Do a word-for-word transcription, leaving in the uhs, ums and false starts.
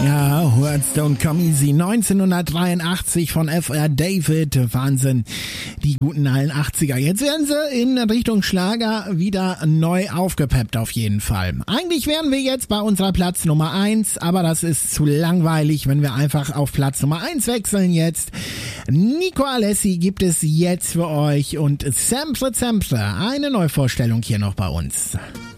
Ja, Words Don't Come Easy, neunzehnhundertdreiundachtzig von F R David. Wahnsinn, die guten alten achtziger. Jetzt werden sie in Richtung Schlager wieder neu aufgepeppt auf jeden Fall. Eigentlich wären wir jetzt bei unserer Platz Nummer eins, aber das ist zu langweilig, wenn wir einfach auf Platz Nummer eins wechseln jetzt. Nico Alessi gibt es jetzt für euch und Sempre Sempre, eine Neuvorstellung hier noch bei uns.